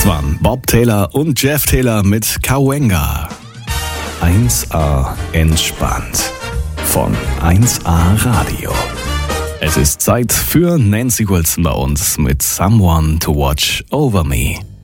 waren Bob Taylor und Jeff Taylor mit Cahuenga. 1A entspannt von 1A Radio. Es ist Zeit für Nancy Wilson bei uns mit Someone to Watch Over Me.